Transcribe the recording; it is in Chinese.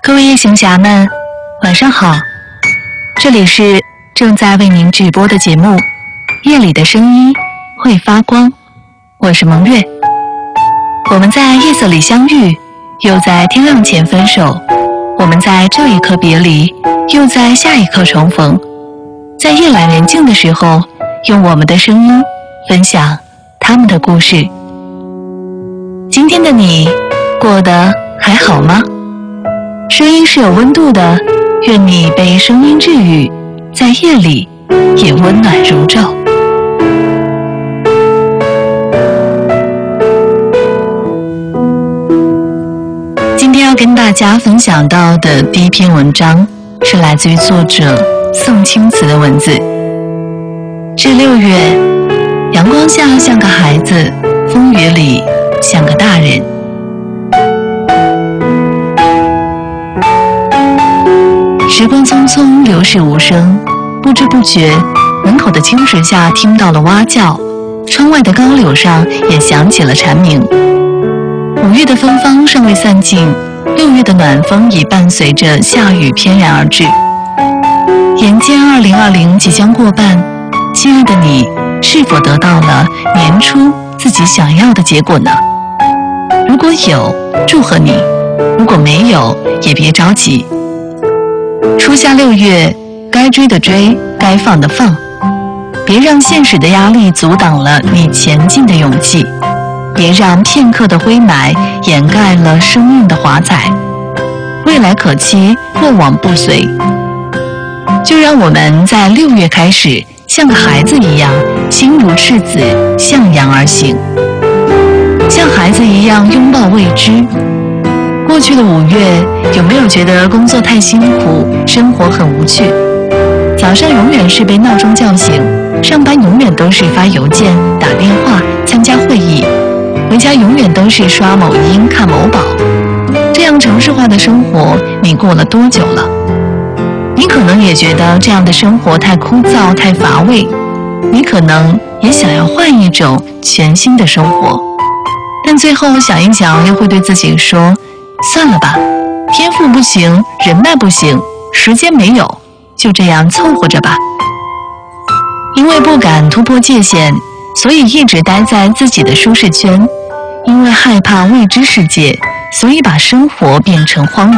各位夜行侠们，晚上好！这里是正在为您直播的节目《夜里的声音会发光》，我是蒙月。我们在夜色里相遇，又在天亮前分手；我们在这一刻别离，又在下一刻重逢。在夜阑人静的时候，用我们的声音分享他们的故事。今天的你过得还好吗？声音是有温度的，愿你被声音治愈，在夜里也温暖如昼。今天要跟大家分享到的第一篇文章是来自于作者宋青瓷的文字。这6月，阳光下像个孩子，风雨里像个大人。时光匆匆，流逝无声，不知不觉，门口的青石下听到了蛙叫，窗外的高柳上也响起了蝉鸣。5月的芬芳尚未散尽，6月的暖风已伴随着下雨翩然而至。眼见2020即将过半，亲爱的你，是否得到了年初自己想要的结果呢？如果有，祝贺你；如果没有，也别着急。初夏6月，该追的追，该放的放，别让现实的压力阻挡了你前进的勇气，别让片刻的灰霾掩盖了生命的华彩。未来可期，过往不随。就让我们在6月开始，像个孩子一样，心如赤子，向阳而行。像孩子一样拥抱未知。过去的5月，有没有觉得工作太辛苦，生活很无趣？早上永远是被闹钟叫醒，上班永远都是发邮件、打电话、参加会议，回家永远都是刷某音、看某宝。这样城市化的生活，你过了多久了？你可能也觉得这样的生活太枯燥、太乏味，你可能也想要换一种全新的生活，但最后想一想，又会对自己说，算了吧，天赋不行，人脉不行，时间没有，就这样凑合着吧。因为不敢突破界限，所以一直待在自己的舒适圈；因为害怕未知世界，所以把生活变成荒